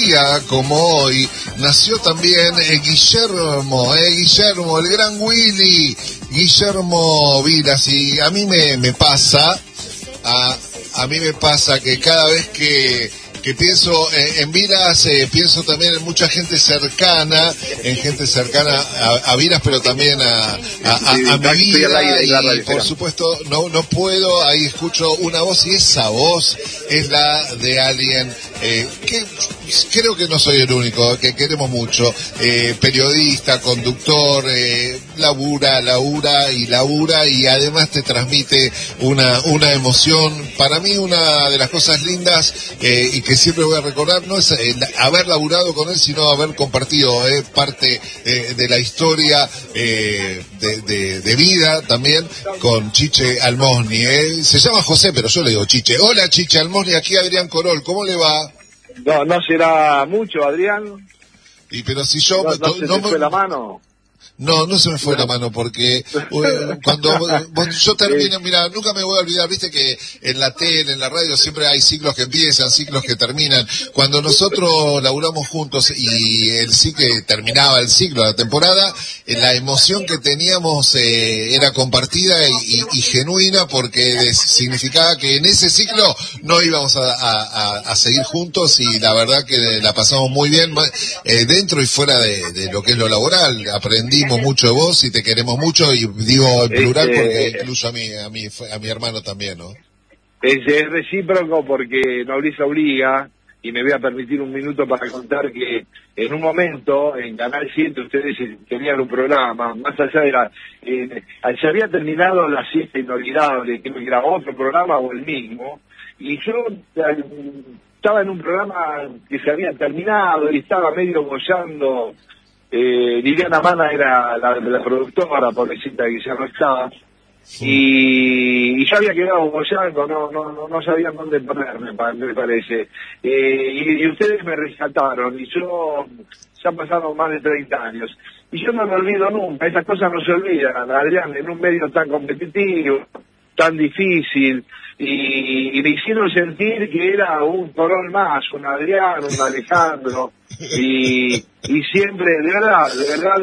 día como hoy nació también Guillermo, el gran Willy, Guillermo Vilas, y a mí me pasa, a mí me pasa que cada vez que pienso en Vilas, pienso también en mucha gente cercana, a Vilas, pero también a mi vida, y por supuesto no puedo, ahí escucho una voz, y esa voz es la de alguien que creo que no soy el único, que queremos mucho, periodista, conductor, labura, y además te transmite una emoción. Para mí una de las cosas lindas, y que siempre voy a recordar, no es haber laburado con él, sino haber compartido parte de la historia de vida también con Chiche Almosni. Se llama José, pero yo le digo Chiche. Hola, Chiche Almosni, aquí Adrián Corol, ¿cómo le va? No será mucho, Adrián. Pero si yo no se te fue la mano. No se me fue la mano, porque cuando yo termino, mira, nunca me voy a olvidar, viste que en la tele, en la radio, siempre hay ciclos que empiezan, ciclos que terminan. Cuando nosotros laburamos juntos y terminaba el ciclo, la temporada, la emoción que teníamos era compartida y genuina, porque significaba que en ese ciclo no íbamos a seguir juntos, y la verdad que la pasamos muy bien, dentro y fuera de lo que es lo laboral. Aprendimos mucho de vos y te queremos mucho, y digo en plural porque incluso a mi hermano también, ¿no? Es recíproco, porque nobleza obliga, y me voy a permitir un minuto para contar que en un momento en Canal 7 ustedes tenían un programa, más allá de se había terminado La Siesta Inolvidable, que era otro programa o el mismo, y yo estaba en un programa que se había terminado y estaba medio bollando. Liliana Mana era la productora, pobrecita, que ya no estaba, y yo había quedado bollando, no sabían dónde ponerme, me parece, y ustedes me rescataron, y ya pasaron más de 30 años, y yo no me olvido nunca, esas cosas no se olvidan, Adrián, en un medio tan competitivo, tan difícil, y me hicieron sentir que era un Corol más, un Adrián, un Alejandro, y siempre, de verdad,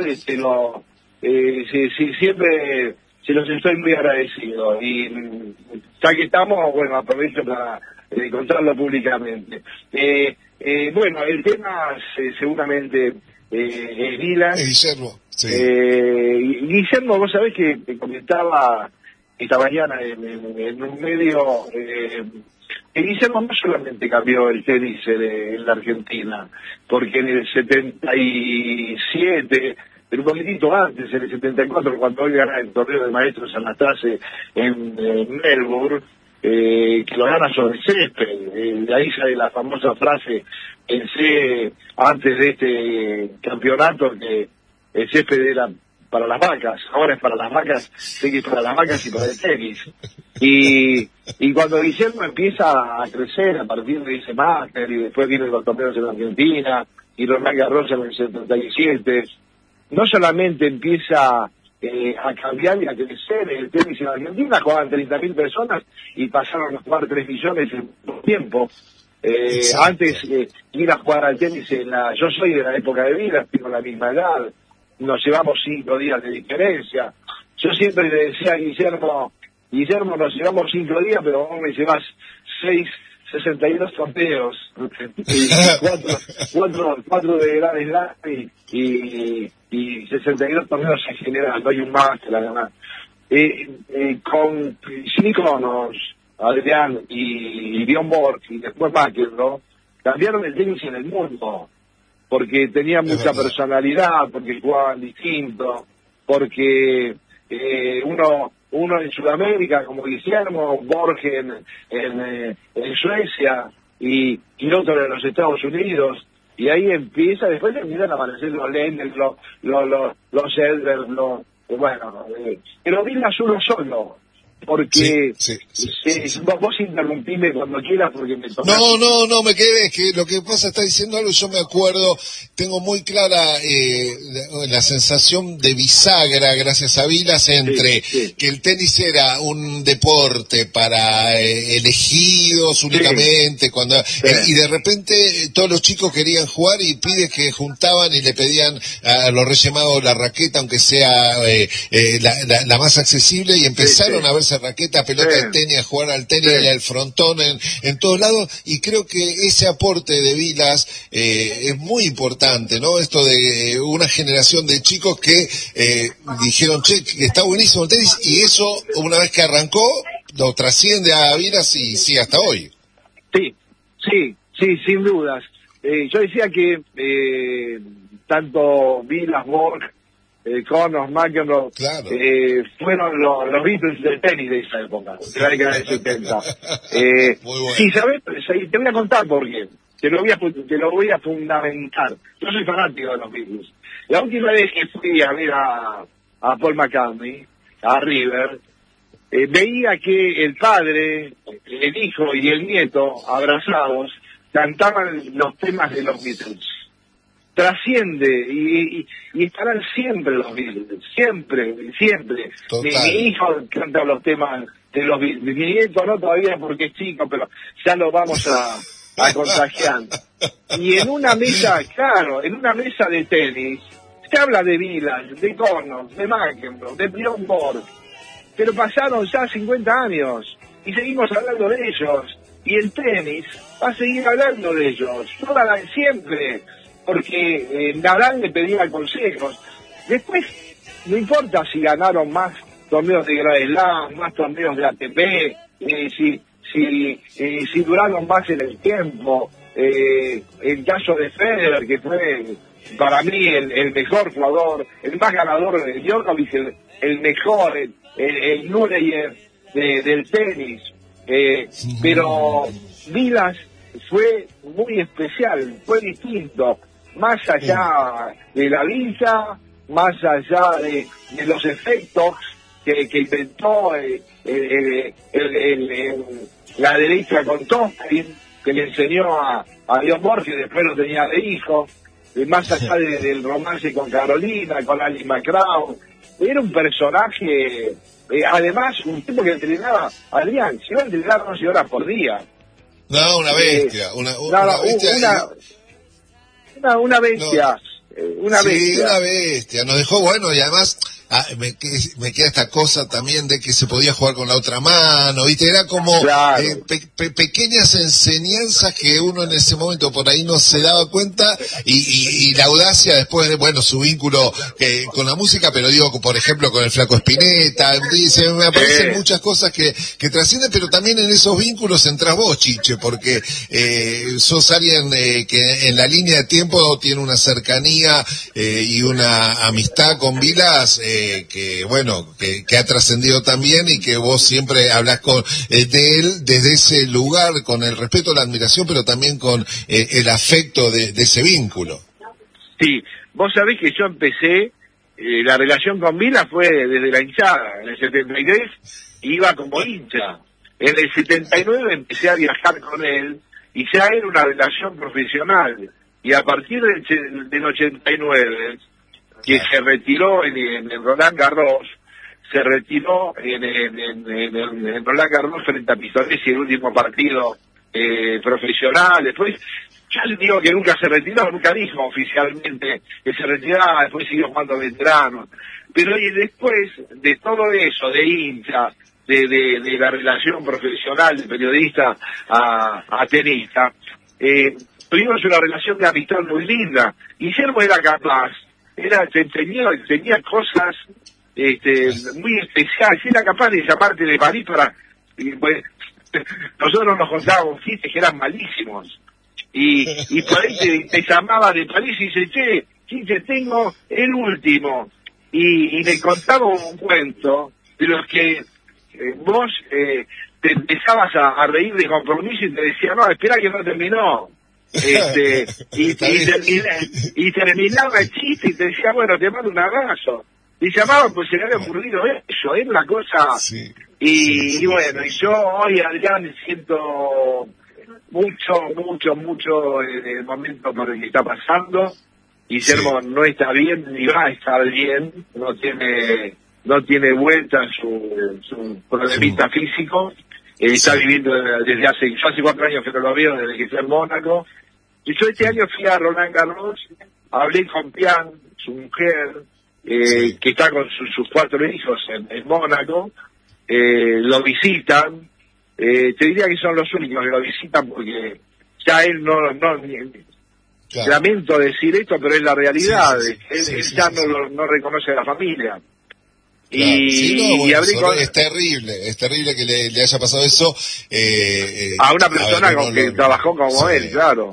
siempre se los estoy muy agradecido, y ya que estamos, bueno, aprovecho para contarlo públicamente. Bueno, el tema seguramente es Vilas. Guillermo, sí. Guillermo, vos sabés que te comentaba esta mañana en un medio, Guillermo no solamente cambió el tenis en la Argentina, porque en el 77, pero un poquitito antes, en el 74, cuando hoy gana el torneo de maestros Anastase en Melbourne, que lo gana sobre césped, de ahí sale la famosa frase, pensé antes de este campeonato que el césped era para las vacas, ahora es para las vacas, sé que es para las vacas y para el tenis. Y cuando Guillermo empieza a crecer a partir de ese máster, y después vienen los torneos en Argentina, y Roland Garros en el 77, no solamente empieza a cambiar y a crecer el tenis en Argentina, jugaban 30.000 personas y pasaron a jugar 3 millones en poco tiempo. Antes ir a jugar al tenis yo soy de la época de vida, tengo la misma edad, nos llevamos 5 días de diferencia. Yo siempre le decía a Guillermo, nos llevamos 5 días, pero vos me llevas 62 torneos, 4 de Grand Slam y 62 torneos en general, no hay un máster además. Con Síconos, Adrián y Bjorn Borg, y después McEnroe, cambiaron el tenis en el mundo, porque tenían mucha personalidad, porque jugaban distinto, porque uno en Sudamérica como Guillermo, Borges en Suecia y otro en los Estados Unidos, y ahí empieza, después empiezan a aparecer los Lendl, los Edler, bueno, pero Vilas uno solo, porque sí. vos interrumpime cuando quieras porque me toca. No, me quedé, es que lo que pasa está diciendo algo, yo me acuerdo, tengo muy clara la sensación de bisagra, gracias a Vilas, entre que el tenis era un deporte para elegidos únicamente, cuando y de repente todos los chicos querían jugar y pibes que juntaban y le pedían a los Reyes Magos la raqueta, aunque sea la más accesible, y empezaron a verse raqueta, pelota de tenis, a jugar al tenis y al frontón en todos lados, y creo que ese aporte de Vilas es muy importante, ¿no? Esto de una generación de chicos que dijeron, che, que está buenísimo el tenis, y eso, una vez que arrancó, lo trasciende a Vilas y sigue hasta hoy. Sí, sin dudas. Yo decía que tanto Vilas, Borg, Connors, McEnroe, claro, fueron los Beatles del tenis de esa época, de la década del 70. Muy bueno. Sí, ¿sabes? Te voy a contar por qué. Te lo voy a fundamentar. Yo soy fanático de los Beatles. La última vez que fui a ver a Paul McCartney, a River, veía que el padre, el hijo y el nieto, abrazados, cantaban los temas de los Beatles. Trasciende y estarán siempre los Beatles, siempre. Mi hijo canta los temas de los Beatles, mi nieto no todavía porque es chico, pero ya lo vamos a contagiar. Y en una mesa de tenis, se habla de Vilas, de Connors, de McEnroe, de Bjorn Borg, pero pasaron ya 50 años y seguimos hablando de ellos, y el tenis va a seguir hablando de ellos, siempre. Porque Nadal le pedía consejos. Después, no importa si ganaron más torneos de Grand Slam, más torneos de ATP, si duraron más en el tiempo. El caso de Federer, que fue para mí el mejor jugador, el más ganador de Djokovic, el mejor, el Nureyev del tenis. Pero Vilas fue muy especial, fue distinto. Más allá de la villa, más allá de los efectos que inventó la derecha con Tostin, que le enseñó a Bjorn Borg, que después lo tenía de hijo, más allá del romance con Carolina, con Alice McGraw. Era un personaje, además, un tipo que entrenaba, Adrián, se iba a entrenar 12 horas por día. No, una bestia, una bestia. Una bestia. Una bestia. Nos dejó, bueno, y además me queda esta cosa también de que se podía jugar con la otra mano, ¿viste? Era como pequeñas enseñanzas que uno en ese momento por ahí no se daba cuenta, y la audacia después de, bueno, su vínculo con la música, pero digo, por ejemplo, con el Flaco Spinetta, me aparecen muchas cosas que trascienden, pero también en esos vínculos entras vos, Chiche, porque sos alguien que en la línea de tiempo tiene una cercanía y una amistad con Vilas, que bueno, que ha trascendido también, y que vos siempre hablas de él desde ese lugar, con el respeto, la admiración, pero también con el afecto de ese vínculo. Sí, vos sabés que yo empecé, la relación con Vilas fue desde la hinchada. En el 73 iba como hincha, en el 79 empecé a viajar con él, y ya era una relación profesional, y a partir del 89, que se retiró en Roland Garros, se retiró en Roland Garros frente a Pistoresi, el último partido profesional. Después, ya le digo que nunca se retiró, nunca dijo oficialmente que se retiraba, después siguió jugando veteranos. Pero y después de todo eso, de hincha, de la relación profesional, de periodista a tenista, tuvimos una relación de amistad muy linda. Guillermo era capaz, tenía cosas muy especiales, era capaz de llamarte de París pues, nosotros nos contábamos chistes que eran malísimos, y por ahí te llamaba de París y dice, che, tengo el último, y le contaba un cuento de los que vos te empezabas a reír de compromiso y te decía, no, espera que no terminó. Y terminaba el chiste y te decía, bueno, te mando un abrazo. Y llamaba, pues se le había ocurrido eso, es una cosa... Sí. Y bueno, y yo hoy, Adrián, siento mucho el momento por el que está pasando. Guillermo no está bien, ni va a estar bien, no tiene vuelta su problemita físico. Está viviendo desde yo hace 4 años que no lo veo, desde que está en Mónaco. Y yo este año fui a Roland Garros, hablé con Pian, su mujer, que está con sus 4 hijos en Mónaco, lo visitan, te diría que son los únicos que lo visitan porque ya él Claro. lamento decir esto, pero es la realidad, él ya no reconoce a la familia. Claro. Y hablé con... es terrible que le haya pasado eso a una persona que trabajó como él, claro.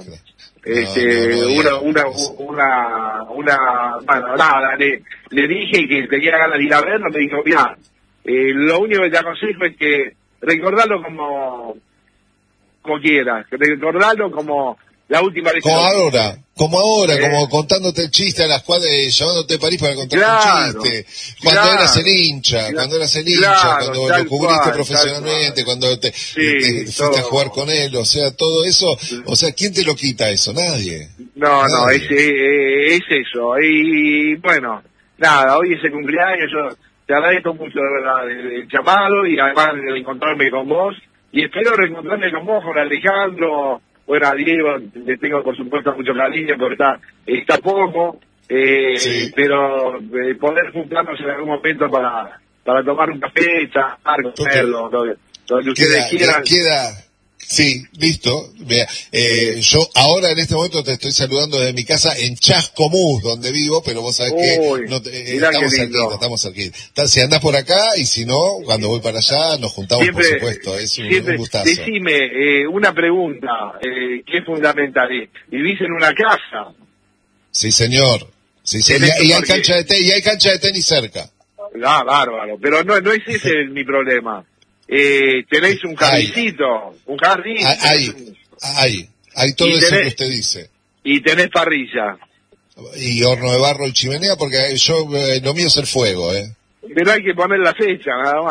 Bueno, nada, le dije que tenía ganas de ir a verlo, me dijo, mira, lo único que te aconsejo es que recordarlo como quieras, recordarlo como la última vez. Como ahora, como contándote el chiste a las cuadras, llamándote de París para contarte un chiste, cuando eras el hincha, cuando lo cubriste profesionalmente, cuando te fuiste a jugar con él, o sea, todo eso, o sea, ¿quién te lo quita eso? Nadie. No, es eso, y bueno, nada, hoy es el cumpleaños, yo te agradezco mucho de verdad el llamado y además de encontrarme con vos, y espero reencontrarme con vos, con Alejandro. Bueno, a Diego le tengo por supuesto mucho cariño porque está poco, pero poder juntarnos en algún momento para tomar un café, charlar, comerlo, lo que ustedes quieran. Sí, listo. Vea, yo ahora en este momento te estoy saludando desde mi casa en Chascomús, donde vivo, pero vos sabés que estamos cerquita. Si andás por acá y si no, cuando voy para allá nos juntamos, por supuesto. Es un gustazo. Decime una pregunta que es fundamental. ¿Vivís en una casa? Sí, señor. Sí, y hay cancha de tenis cerca. Ah, bárbaro. Pero no es ese mi problema. Tenéis un jardincito, un jardín. Hay todo eso que usted dice. Y tenés parrilla. Y horno de barro y chimenea, porque lo mío es el fuego, Pero hay que poner la fecha, nada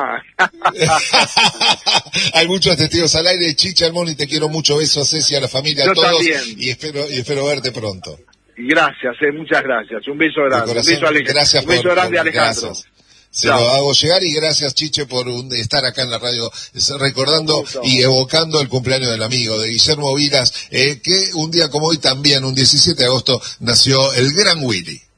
más. Hay muchos testigos al aire. Chicha, Hermoni, te quiero mucho. Besos a Ceci, a la familia, a todos. También. Y espero verte pronto. Gracias, muchas gracias. Un beso grande. Un beso, gracias, un beso grande, Alejandro. Gracias. Se lo hago llegar y gracias, Chiche, por estar acá en la radio recordando y evocando el cumpleaños del amigo de Guillermo Vilas, que un día como hoy también, un 17 de agosto, nació el gran Willy.